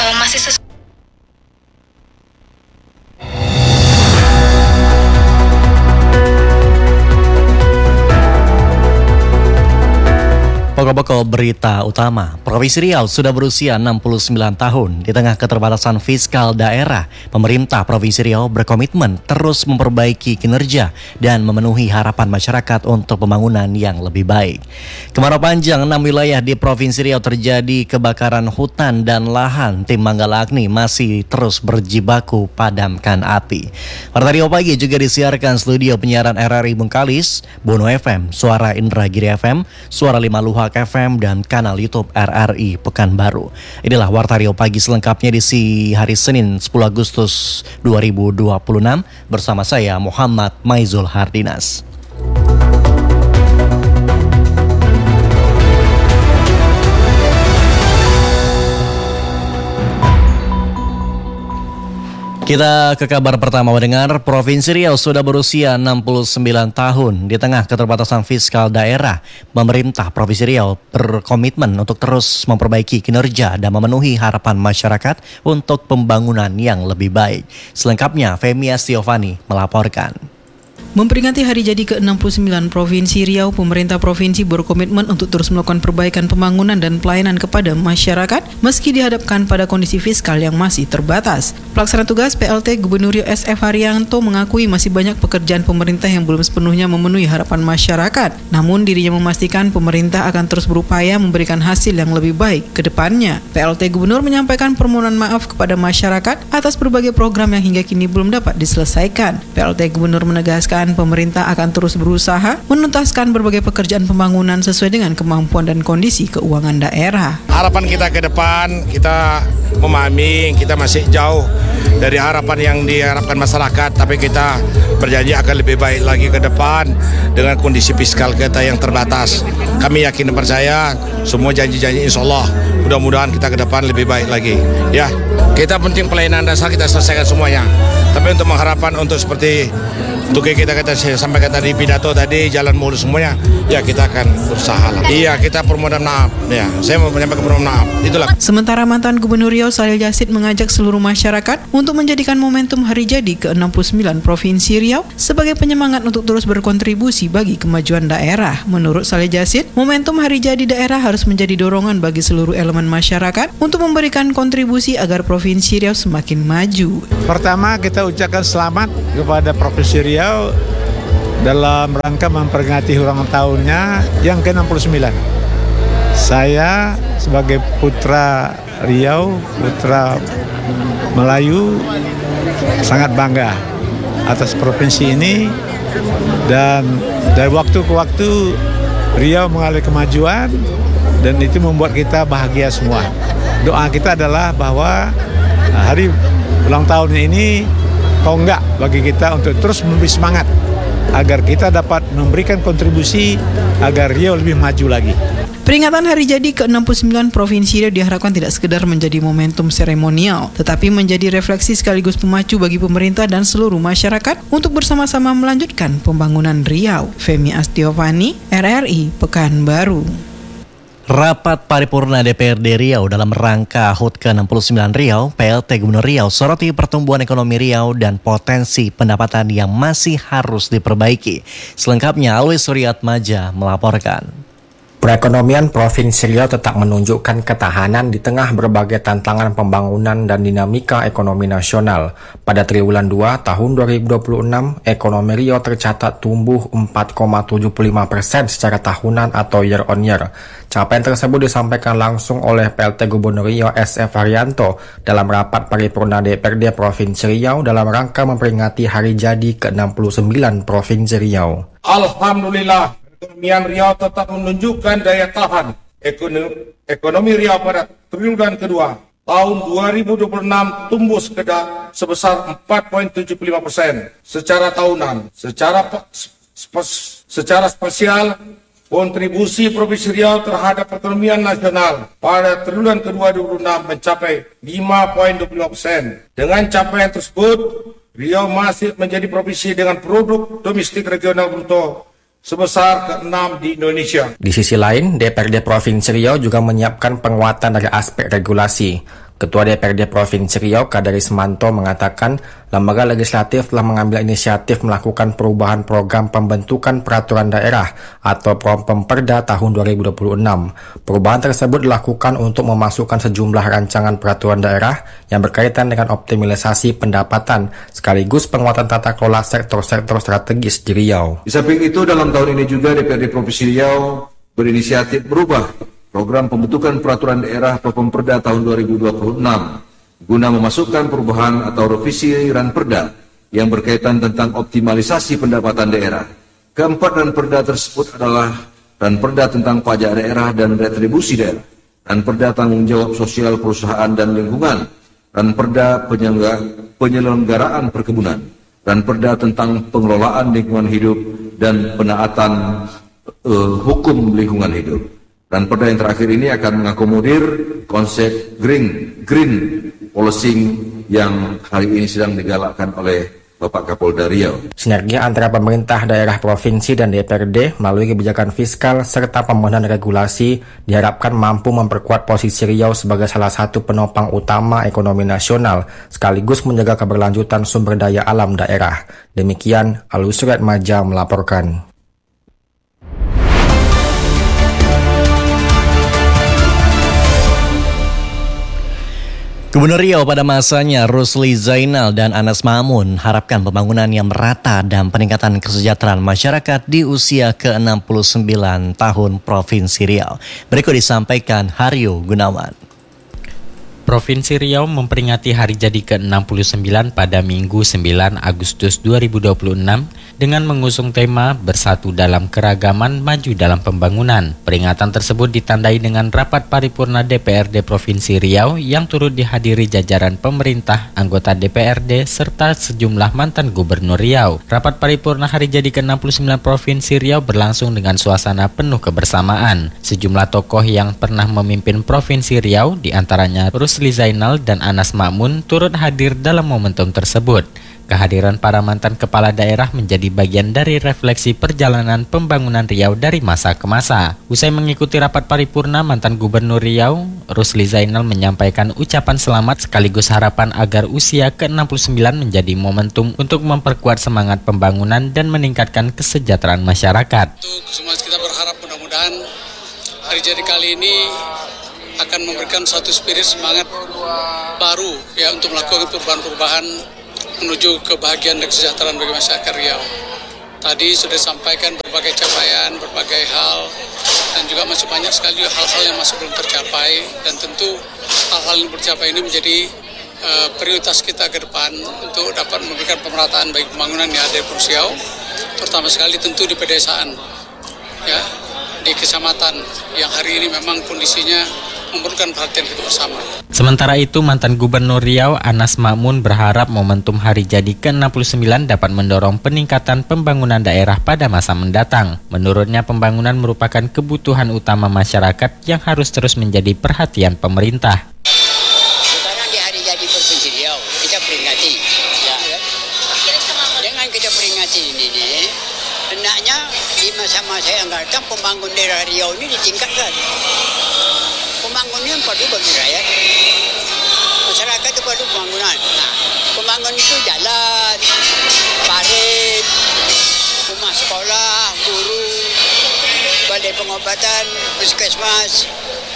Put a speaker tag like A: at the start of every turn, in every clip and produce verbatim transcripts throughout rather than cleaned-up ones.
A: uh, masih sesuai.
B: Pokok-pokok berita utama, Provinsi Riau sudah berusia enam puluh sembilan tahun. Di tengah keterbatasan fiskal daerah, pemerintah Provinsi Riau berkomitmen terus memperbaiki kinerja dan memenuhi harapan masyarakat untuk pembangunan yang lebih baik. Kemarau panjang enam wilayah di Provinsi Riau terjadi kebakaran hutan dan lahan. Tim Manggala Agni masih terus berjibaku padamkan api. Warta Riau Pagi juga disiarkan studio penyiaran R R I Bengkalis, Bono F M, Suara Indragiri F M, Suara Lima Luhak F M, dan kanal YouTube R R I Pekanbaru. Inilah Warta Riau Pagi selengkapnya di si hari Senin sepuluh Agustus dua ribu dua puluh enam bersama saya Muhammad Maizul Hardinas. Kita ke kabar pertama mendengar Provinsi Riau sudah berusia enam puluh sembilan tahun. Di tengah keterbatasan fiskal daerah, pemerintah Provinsi Riau berkomitmen untuk terus memperbaiki kinerja dan memenuhi harapan masyarakat untuk pembangunan yang lebih baik. Selengkapnya Femi Astiovani melaporkan.
C: Memperingati hari jadi ke enam puluh sembilan Provinsi Riau, pemerintah provinsi berkomitmen untuk terus melakukan perbaikan pembangunan dan pelayanan kepada masyarakat meski dihadapkan pada kondisi fiskal yang masih terbatas. Pelaksana tugas P L T Gubernur Riau S F Haryanto mengakui masih banyak pekerjaan pemerintah yang belum sepenuhnya memenuhi harapan masyarakat. Namun dirinya memastikan pemerintah akan terus berupaya memberikan hasil yang lebih baik ke depannya. P L T Gubernur menyampaikan permohonan maaf kepada masyarakat atas berbagai program yang hingga kini belum dapat diselesaikan. P L T Gubernur menegaskan pemerintah akan terus berusaha menuntaskan berbagai pekerjaan pembangunan sesuai dengan kemampuan dan kondisi keuangan daerah.
D: Harapan kita ke depan, kita memahami kita masih jauh dari harapan yang diharapkan masyarakat, tapi kita berjanji akan lebih baik lagi ke depan dengan kondisi fiskal kita yang terbatas. Kami yakin dan percaya semua janji-janji insya Allah mudah-mudahan kita ke depan lebih baik lagi. Ya, kita penting pelayanan dasar kita selesaikan semuanya. Tapi untuk mengharapkan untuk seperti untuk kita kata sampai kata di pidato tadi jalan mulus semuanya, ya kita akan berusaha lah. Iya, kita permohonan maaf. Ya, saya mau menyampaikan permohonan maaf. Itulah.
C: Sementara mantan Gubernur Riau Shalil Yassin mengajak seluruh masyarakat untuk menjadikan momentum hari jadi ke enam puluh sembilan Provinsi Riau sebagai penyemangat untuk terus berkontribusi bagi kemajuan daerah. Menurut Shalil Yassin, momentum hari jadi daerah harus menjadi dorongan bagi seluruh elemen masyarakat untuk memberikan kontribusi agar Provinsi Riau semakin maju.
E: Pertama, kita ucapkan selamat kepada Provinsi Riau dalam rangka memperingati ulang tahunnya yang ke enam puluh sembilan. Saya sebagai putra Riau, putra Melayu, sangat bangga atas provinsi ini, dan dari waktu ke waktu Riau mengalami kemajuan dan itu membuat kita bahagia semua. Doa kita adalah bahwa hari ulang tahunnya ini tonggak bagi kita untuk terus memberi semangat agar kita dapat memberikan kontribusi agar Riau lebih maju lagi.
C: Peringatan hari jadi ke enam puluh sembilan Provinsi Riau diharapkan tidak sekedar menjadi momentum seremonial, tetapi menjadi refleksi sekaligus pemacu bagi pemerintah dan seluruh masyarakat untuk bersama-sama melanjutkan pembangunan Riau. Femi Astiovani, R R I Pekanbaru.
B: Rapat paripurna D P R D Riau dalam rangka H U T ke enam puluh sembilan Riau, P L T Gubernur Riau soroti pertumbuhan ekonomi Riau dan potensi pendapatan yang masih harus diperbaiki. Selengkapnya Alwi Suryatmaja melaporkan.
F: Perekonomian Provinsi Riau tetap menunjukkan ketahanan di tengah berbagai tantangan pembangunan dan dinamika ekonomi nasional. Pada triwulan dua tahun dua ribu dua puluh enam, ekonomi Riau tercatat tumbuh empat koma tujuh puluh lima persen secara tahunan atau year on year. Capaian tersebut disampaikan langsung oleh P L T Gubernur Riau S F Haryanto dalam rapat paripurna D P R D Provinsi Riau dalam rangka memperingati hari jadi ke enam puluh sembilan Provinsi Riau.
D: Alhamdulillah, perekonomian Riau tetap menunjukkan daya tahan ekonomi, ekonomi Riau pada triwulan kedua tahun dua ribu dua puluh enam tumbuh sekedar sebesar empat koma tujuh lima persen secara tahunan. Secara spes, secara spesial, kontribusi Provinsi Riau terhadap perekonomian nasional pada triwulan kedua dua ribu dua puluh enam mencapai lima koma dua puluh lima persen. Dengan capaian tersebut, Riau masih menjadi provinsi dengan produk domestik regional bruto sebesar keenam di Indonesia.
F: Di sisi lain, D P R D Provinsi Riau juga menyiapkan penguatan dari aspek regulasi. Ketua D P R D Provinsi Riau, Kadarismanto, mengatakan lembaga legislatif telah mengambil inisiatif melakukan perubahan program pembentukan peraturan daerah atau Pemperda tahun dua ribu dua puluh enam. Perubahan tersebut dilakukan untuk memasukkan sejumlah rancangan peraturan daerah yang berkaitan dengan optimalisasi pendapatan sekaligus penguatan tata kelola sektor-sektor strategis di Riau.
A: Di samping itu, dalam tahun ini juga D P R D Provinsi Riau berinisiatif berubah program pembentukan peraturan daerah atau Pemperda tahun dua ribu dua puluh enam guna memasukkan perubahan atau revisi Ranperda yang berkaitan tentang optimalisasi pendapatan daerah. Keempat Ranperda tersebut adalah Ranperda tentang pajak daerah dan retribusi daerah, Ranperda tanggung jawab sosial perusahaan dan lingkungan, Ranperda penyelenggaraan perkebunan, Ranperda tentang pengelolaan lingkungan hidup dan penaatan uh, hukum lingkungan hidup. Dan perda yang terakhir ini akan mengakomodir konsep green green policing yang hari ini sedang digalakkan oleh Bapak Kapolda Riau.
F: Sinergi antara pemerintah daerah provinsi dan D P R D melalui kebijakan fiskal serta pembenahan regulasi diharapkan mampu memperkuat posisi Riau sebagai salah satu penopang utama ekonomi nasional sekaligus menjaga keberlanjutan sumber daya alam daerah. Demikian Alusriat Maja melaporkan.
B: Gubernur Riau pada masanya, Rusli Zainal dan Anas Ma'amun harapkan pembangunan yang merata dan peningkatan kesejahteraan masyarakat di usia ke enam puluh sembilan tahun Provinsi Riau. Berikut disampaikan Haryo Gunawan.
G: Provinsi Riau memperingati hari jadi ke enam puluh sembilan pada Minggu sembilan Agustus dua ribu dua puluh enam dengan mengusung tema Bersatu dalam Keragaman, Maju dalam Pembangunan. Peringatan tersebut ditandai dengan rapat paripurna D P R D Provinsi Riau yang turut dihadiri jajaran pemerintah, anggota D P R D, serta sejumlah mantan gubernur Riau. Rapat paripurna hari jadi ke enam puluh sembilan Provinsi Riau berlangsung dengan suasana penuh kebersamaan. Sejumlah tokoh yang pernah memimpin Provinsi Riau, diantaranya Rusli Zainal dan Anas Ma'amun, turut hadir dalam momentum tersebut. Kehadiran para mantan kepala daerah menjadi bagian dari refleksi perjalanan pembangunan Riau dari masa ke masa. Usai mengikuti rapat paripurna, mantan gubernur Riau, Rusli Zainal menyampaikan ucapan selamat sekaligus harapan agar usia ke enam puluh sembilan menjadi momentum untuk memperkuat semangat pembangunan dan meningkatkan kesejahteraan masyarakat.
H: Untuk semua kita berharap mudah-mudahan hari jadi kali ini akan memberikan satu spirit semangat baru ya untuk melakukan perubahan-perubahan menuju kebahagiaan dan kesejahteraan bagi masyarakat Riau. Tadi sudah disampaikan berbagai capaian, berbagai hal, dan juga masih banyak sekali hal-hal yang masih belum tercapai, dan tentu hal-hal yang tercapai ini menjadi uh, prioritas kita ke depan untuk dapat memberikan pemerataan bagi pembangunan yang ada di Provinsi Riau, terutama sekali tentu di pedesaan, ya, di kecamatan yang hari ini memang kondisinya memerlukan perhatian kita bersama.
G: Sementara itu, mantan gubernur Riau, Anas Ma'amun, berharap momentum hari jadi ke enam puluh sembilan dapat mendorong peningkatan pembangunan daerah pada masa mendatang. Menurutnya, pembangunan merupakan kebutuhan utama masyarakat yang harus terus menjadi perhatian pemerintah.
I: Sekarang di hari jadi Provinsi Riau, kita peringati. Ya. Dengan kita peringati ini, hendaknya di masa-masa yang akan datang pembangunan daerah Riau ini ditingkatkan. Pembangunan perlu bagi rakyat, masyarakat itu perlu pembangunan. Nah, pembangunan itu jalan, parit, rumah sekolah, guru, balai pengobatan, puskesmas,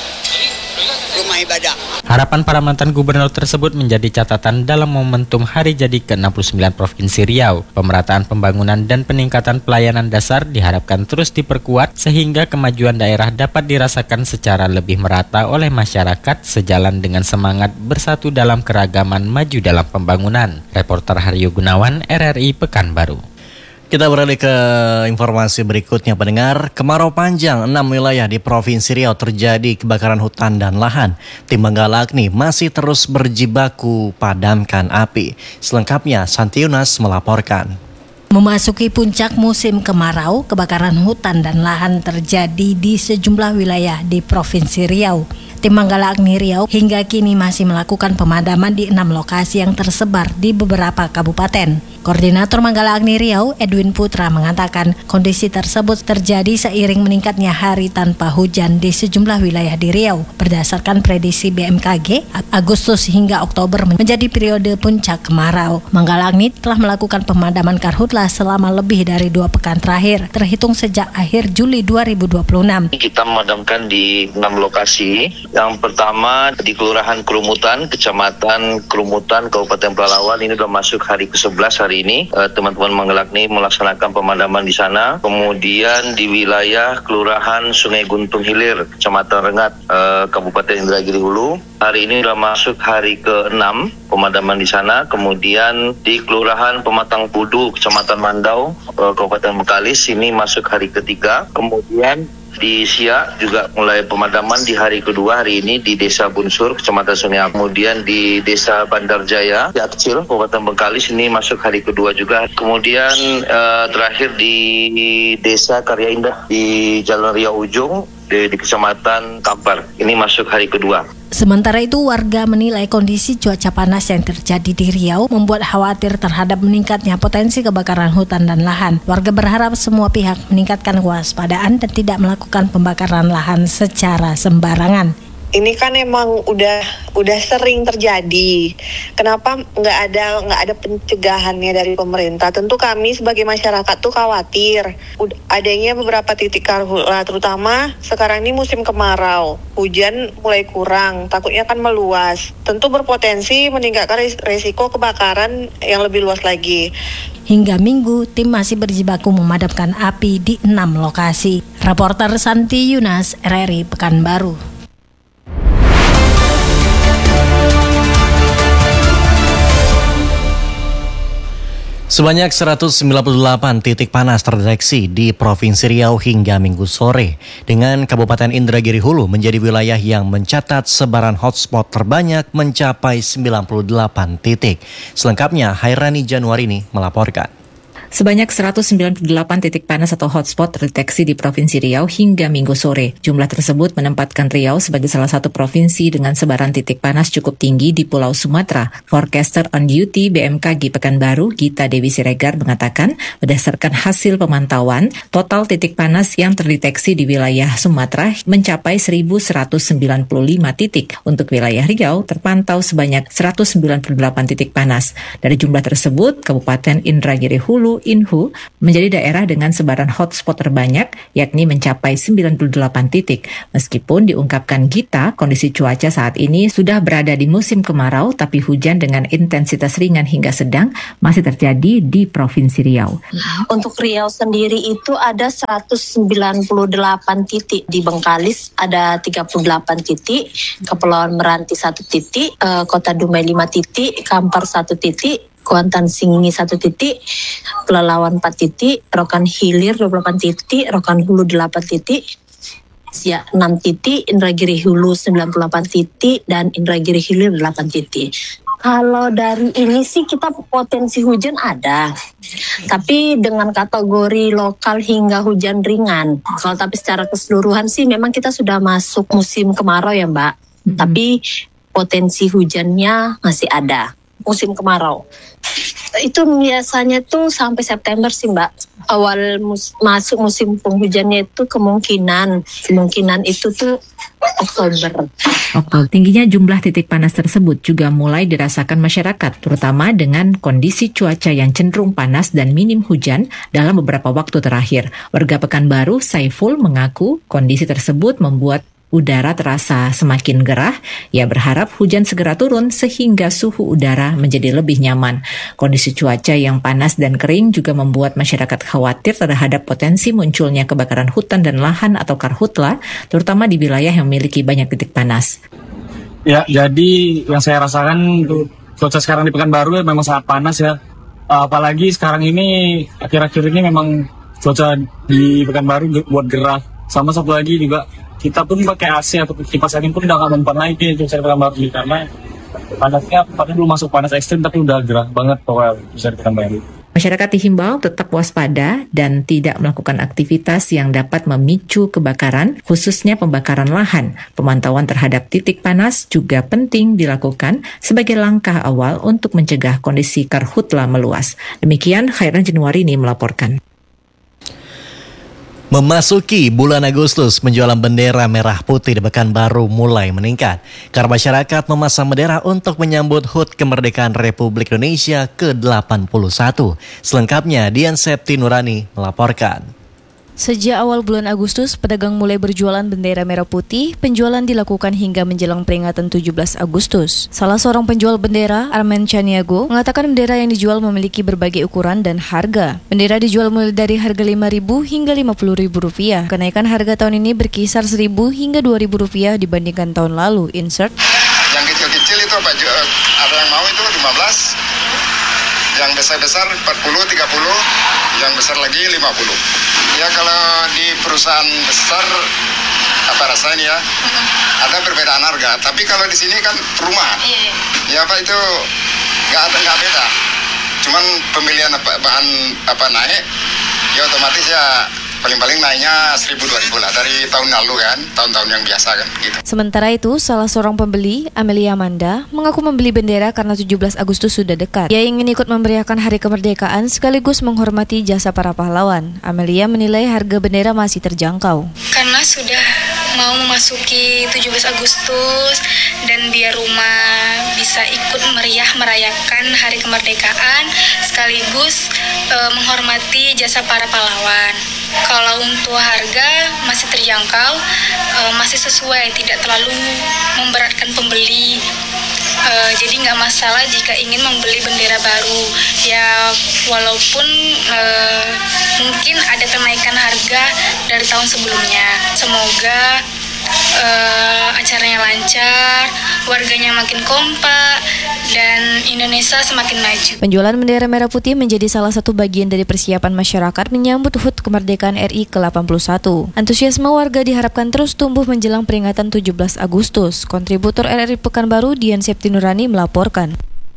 I: rumah ibadah.
G: Harapan para mantan gubernur tersebut menjadi catatan dalam momentum hari jadi ke enam puluh sembilan Provinsi Riau. Pemerataan pembangunan dan peningkatan pelayanan dasar diharapkan terus diperkuat sehingga kemajuan daerah dapat dirasakan secara lebih merata oleh masyarakat sejalan dengan semangat bersatu dalam keragaman, maju dalam pembangunan. Reporter Haryo Gunawan, R R I Pekanbaru.
B: Kita beralih ke informasi berikutnya, pendengar. Kemarau panjang enam wilayah di Provinsi Riau terjadi kebakaran hutan dan lahan. Tim Manggala Agni masih terus berjibaku padamkan api. Selengkapnya Santi Yunas melaporkan.
J: Memasuki puncak musim kemarau, kebakaran hutan dan lahan terjadi di sejumlah wilayah di Provinsi Riau. Tim Manggala Agni Riau hingga kini masih melakukan pemadaman di enam lokasi yang tersebar di beberapa kabupaten. Koordinator Manggala Agni Riau, Edwin Putra, mengatakan kondisi tersebut terjadi seiring meningkatnya hari tanpa hujan di sejumlah wilayah di Riau. Berdasarkan prediksi B M K G, Agustus hingga Oktober menjadi periode puncak kemarau. Manggala Agni telah melakukan pemadaman karhutla selama lebih dari dua pekan terakhir, terhitung sejak akhir Juli dua ribu dua puluh enam.
K: Kita memadamkan di enam lokasi. Yang pertama di Kelurahan Kerumutan, Kecamatan Kerumutan, Kabupaten Pelalawan. Ini sudah masuk hari ke sebelas hari ini. Uh, teman-teman Manggala Agni melaksanakan pemadaman di sana. Kemudian di wilayah Kelurahan Sungai Guntung Hilir, Kecamatan Rengat, uh, Kabupaten Indragiri Hulu. Hari ini sudah masuk hari ke enam pemadaman di sana. Kemudian di Kelurahan Pematang Pudu, Kecamatan Mandau, uh, Kabupaten Bekalis, ini masuk hari ketiga. Kemudian di Siak juga mulai pemadaman di hari kedua hari ini di Desa Bunsur, Kecamatan Sungai. Kemudian di Desa Bandar Jaya, Siak Kecil, Kabupaten Bengkalis, ini masuk hari kedua juga. Kemudian uh, terakhir di Desa Karya Indah di Jalan Riau Ujung di, di Kecamatan Kampar, ini masuk hari kedua.
J: Sementara itu, warga menilai kondisi cuaca panas yang terjadi di Riau membuat khawatir terhadap meningkatnya potensi kebakaran hutan dan lahan. Warga berharap semua pihak meningkatkan kewaspadaan dan tidak melakukan pembakaran lahan secara sembarangan.
L: Ini kan emang udah udah sering terjadi. Kenapa nggak ada nggak ada pencegahannya dari pemerintah? Tentu kami sebagai masyarakat tuh khawatir. Udah adanya beberapa titik karhutla, terutama sekarang ini musim kemarau. Hujan mulai kurang, takutnya kan meluas. Tentu berpotensi meningkatkan resiko kebakaran yang lebih luas lagi.
J: Hingga Minggu, tim masih berjibaku memadamkan api di enam lokasi. Reporter Santi Yunas, R R I Pekanbaru.
B: Sebanyak seratus sembilan puluh delapan titik panas terdeteksi di Provinsi Riau hingga Minggu sore, dengan Kabupaten Indragiri Hulu menjadi wilayah yang mencatat sebaran hotspot terbanyak mencapai sembilan puluh delapan titik. Selengkapnya, Hairani Januarini melaporkan.
M: Sebanyak seratus sembilan puluh delapan titik panas atau hotspot terdeteksi di Provinsi Riau hingga Minggu sore. Jumlah tersebut menempatkan Riau sebagai salah satu provinsi dengan sebaran titik panas cukup tinggi di Pulau Sumatera. Forecaster on duty B M K G Pekanbaru, Gita Dewi Siregar, mengatakan berdasarkan hasil pemantauan, total titik panas yang terdeteksi di wilayah Sumatera mencapai seribu seratus sembilan puluh lima titik. Untuk wilayah Riau terpantau sebanyak seratus sembilan puluh delapan titik panas. Dari jumlah tersebut, Kabupaten Indragiri Hulu Inhu menjadi daerah dengan sebaran hotspot terbanyak, yakni mencapai sembilan puluh delapan titik. Meskipun diungkapkan Gita, kondisi cuaca saat ini sudah berada di musim kemarau, tapi hujan dengan intensitas ringan hingga sedang masih terjadi di Provinsi Riau.
N: Untuk Riau sendiri itu ada seratus sembilan puluh delapan titik. Di Bengkalis ada tiga puluh delapan titik, Kepulauan Meranti satu titik, Kota Dumai lima titik, Kampar satu titik, Kuantan Singingi satu titik, Pelalawan empat titik, Rokan Hilir dua puluh delapan titik, Rokan Hulu delapan titik, Siak enam titik, Indragiri Hulu sembilan puluh delapan titik, dan Indragiri Hilir delapan titik. Kalau dari ini sih kita potensi hujan ada, tapi dengan kategori lokal hingga hujan ringan. Kalau tapi secara keseluruhan sih memang kita sudah masuk musim kemarau ya Mbak, mm-hmm. tapi potensi hujannya masih ada. Musim kemarau itu biasanya tuh sampai September sih Mbak. Awal mus- masuk musim penghujannya itu kemungkinan kemungkinan itu tuh Oktober.
M: Oktober. Tingginya jumlah titik panas tersebut juga mulai dirasakan masyarakat, terutama dengan kondisi cuaca yang cenderung panas dan minim hujan dalam beberapa waktu terakhir. Warga Pekanbaru, Saiful, mengaku kondisi tersebut membuat udara terasa semakin gerah. Ia berharap hujan segera turun sehingga suhu udara menjadi lebih nyaman. Kondisi cuaca yang panas dan kering juga membuat masyarakat khawatir terhadap potensi munculnya kebakaran hutan dan lahan atau karhutla, terutama di wilayah yang memiliki banyak titik panas.
O: Ya, jadi yang saya rasakan cuaca sekarang di Pekanbaru memang sangat panas ya. Apalagi sekarang ini, akhir-akhir ini memang cuaca di Pekanbaru buat gerah. Sama satu lagi juga, kita pun pakai A C atau kipas angin pun udah nggak mempan lagi cuaca di Pekanbaru karena panasnya, tapi belum masuk panas ekstrim tapi udah gerah banget pokoknya cuaca di Pekanbaru.
M: Masyarakat dihimbau tetap waspada dan tidak melakukan aktivitas yang dapat memicu kebakaran, khususnya pembakaran lahan. Pemantauan terhadap titik panas juga penting dilakukan sebagai langkah awal untuk mencegah kondisi karhutla meluas. Demikian Khairan Januarini melaporkan.
B: Memasuki bulan Agustus, penjualan bendera merah putih di Pekanbaru mulai meningkat karena masyarakat memasang bendera untuk menyambut H U T Kemerdekaan Republik Indonesia ke delapan puluh satu. Selengkapnya, Dian Septi Nurani melaporkan.
P: Sejak awal bulan Agustus, pedagang mulai berjualan bendera merah putih. Penjualan dilakukan hingga menjelang peringatan tujuh belas Agustus. Salah seorang penjual bendera, Armen Chaniago, mengatakan bendera yang dijual memiliki berbagai ukuran dan harga. Bendera dijual mulai dari harga lima ribu hingga lima puluh ribu rupiah. Kenaikan harga tahun ini berkisar seribu hingga dua ribu rupiah dibandingkan tahun lalu. Insert.
Q: Yang kecil-kecil itu apa? Ada yang mau itu lima belas. Yang besar-besar empat puluh, tiga puluh, yang besar lagi lima puluh. Ya kalau di perusahaan besar apa rasanya ya, ada perbedaan harga. Tapi kalau di sini kan perumahan, ya Pak itu nggak ada nggak beda. Cuman pemilihan apa, bahan apa naik, ya otomatis ya paling-paling naiknya seribu dua ribu lah dari tahun lalu kan, tahun-tahun yang biasa kan gitu.
P: Sementara itu, salah seorang pembeli, Amelia Amanda, mengaku membeli bendera karena tujuh belas Agustus sudah dekat. Ia ingin ikut memeriahkan Hari Kemerdekaan sekaligus menghormati jasa para pahlawan. Amelia menilai harga bendera masih terjangkau.
R: Karena sudah mau memasuki tujuh belas Agustus dan biar rumah bisa ikut meriah merayakan Hari Kemerdekaan sekaligus e, menghormati jasa para pahlawan. Kalau untuk harga masih terjangkau, e, masih sesuai, tidak terlalu memberatkan pembeli. E, jadi nggak masalah jika ingin membeli bendera baru. Ya walaupun e, mungkin ada kenaikan harga dari tahun sebelumnya. Semoga Uh, acaranya lancar, warganya makin kompak, dan Indonesia semakin maju.
P: Penjualan bendera merah putih menjadi salah satu bagian dari persiapan masyarakat menyambut H U T Kemerdekaan R I ke delapan puluh satu. Antusiasme warga diharapkan terus tumbuh menjelang peringatan tujuh belas Agustus. Kontributor R R I Pekanbaru, Dian Septi Nurani melaporkan.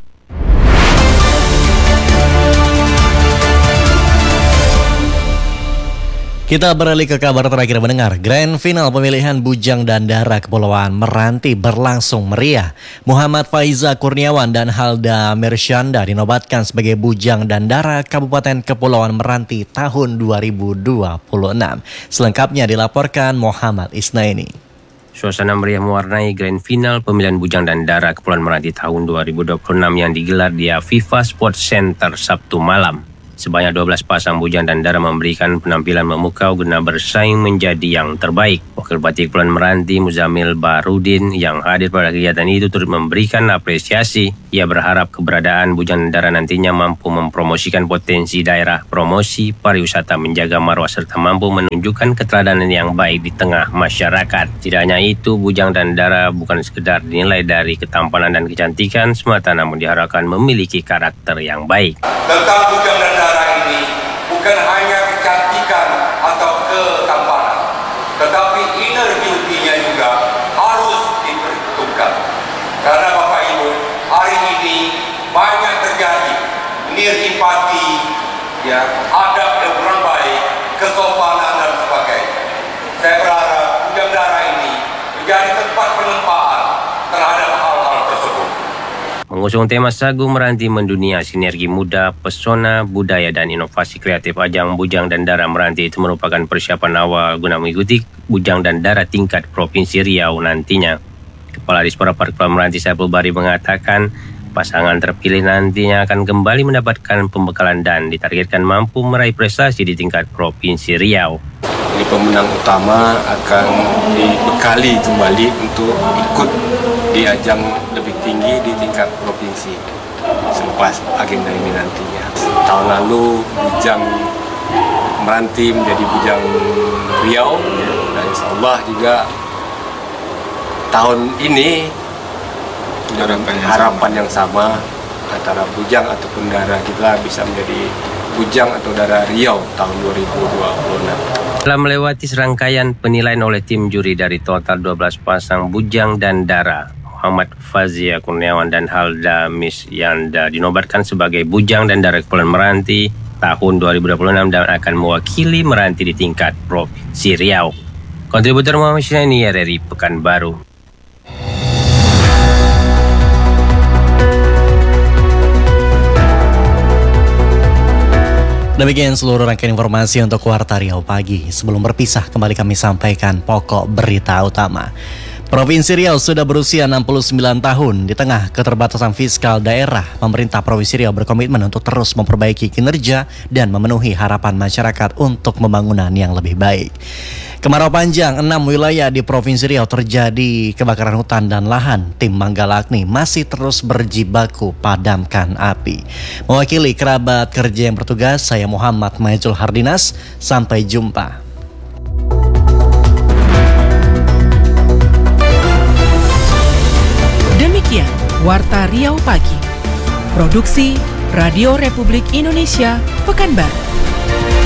B: Kita beralih ke kabar terakhir mendengar. Grand Final pemilihan Bujang dan Dara Kepulauan Meranti berlangsung meriah. Muhammad Faiza Kurniawan dan Halda Mersyanda dinobatkan sebagai Bujang dan Dara Kabupaten Kepulauan Meranti tahun dua ribu dua puluh enam. Selengkapnya dilaporkan Muhammad Isnaini.
S: Suasana meriah mewarnai Grand Final pemilihan Bujang dan Dara Kepulauan Meranti tahun dua ribu dua puluh enam yang digelar di Afifa Sports Center Sabtu malam. Sebanyak dua belas pasang Bujang dan Dara memberikan penampilan memukau guna bersaing menjadi yang terbaik. Wakil Bupati Kepulauan Meranti Muzamil Barudin yang hadir pada kegiatan itu turut memberikan apresiasi. Ia berharap keberadaan Bujang dan Dara nantinya mampu mempromosikan potensi daerah, promosi pariwisata, menjaga marwah serta mampu menunjukkan keteladanan yang baik di tengah masyarakat. Tidak hanya itu, Bujang dan Dara bukan sekedar dinilai dari ketampanan dan kecantikan semata, namun diharapkan memiliki karakter yang baik.
T: Tentang Bujang dan Dara ini bukan hanya kecantikan atau ketampanan, tetapi inner beauty-nya juga harus diperhitungkan. Karena Bapak Ibu, hari ini banyak terjadi niripati, ya, adab yang kurang baik, kesopanan dan sebagainya. Saya berharap Bujang Dara ini menjadi tempat penempaan terhadap hal-hal tersebut.
S: Mengusung tema Sagu Meranti Mendunia, Sinergi Muda, Pesona, Budaya, dan Inovasi Kreatif, ajang Bujang dan Dara Meranti itu merupakan persiapan awal guna mengikuti Bujang dan Dara tingkat Provinsi Riau nantinya. Kepala Dispora Kepulauan Meranti Saiful Bari mengatakan, pasangan terpilih nantinya akan kembali mendapatkan pembekalan dan ditargetkan mampu meraih prestasi di tingkat Provinsi Riau.
U: Ini pemenang utama akan dibekali kembali untuk ikut di ajang lebih tinggi di tingkat provinsi selepas agenda ini nantinya. Tahun lalu Bujang Meranti menjadi Bujang Riau, dan insya Allah juga tahun ini harapan yang, harapan yang sama antara Bujang ataupun Dara kita bisa menjadi Bujang atau Dara Riau tahun dua ribu dua puluh enam.
S: Setelah melewati serangkaian penilaian oleh tim juri dari total dua belas pasang Bujang dan Dara, Muhammad Fazia Kurniawan dan Halda Miss Yanda dinobatkan sebagai Bujang dan Dara Kepulauan Meranti tahun dua ribu dua puluh enam dan akan mewakili Meranti di tingkat Provinsi Riau. Kontributor Muhammad Syahini dari Pekanbaru.
B: Demikian seluruh rangkaian informasi untuk Warta Riau Pagi. Sebelum berpisah, kembali kami sampaikan pokok berita utama. Provinsi Riau sudah berusia enam puluh sembilan tahun. Di tengah keterbatasan fiskal daerah, pemerintah Provinsi Riau berkomitmen untuk terus memperbaiki kinerja dan memenuhi harapan masyarakat untuk pembangunan yang lebih baik. Kemarau panjang, enam wilayah di Provinsi Riau terjadi kebakaran hutan dan lahan. Tim Manggala-Agni masih terus berjibaku padamkan api. Mewakili kerabat kerja yang bertugas, saya Muhammad Maizul Hardinas. Sampai jumpa.
E: Demikian Warta Riau Pagi. Produksi Radio Republik Indonesia, Pekanbaru.